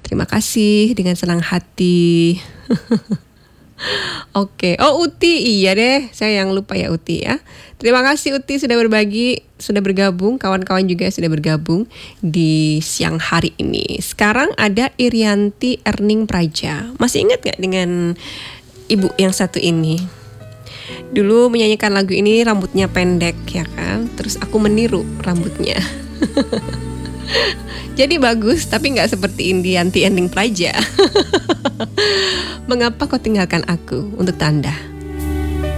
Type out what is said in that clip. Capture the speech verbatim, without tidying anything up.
Terima kasih dengan senang hati. Oke, oh Uti, iya deh, saya yang lupa ya Uti ya. Terima kasih Uti sudah berbagi, sudah bergabung, kawan-kawan juga sudah bergabung di siang hari ini. Sekarang ada Irianti Erning Praja. Masih ingat gak dengan ibu yang satu ini? Dulu menyanyikan lagu ini rambutnya pendek ya kan, terus aku meniru rambutnya. Jadi bagus, tapi gak seperti Irianti Erning Praja. Mengapa kau tinggalkan aku untuk Tanda?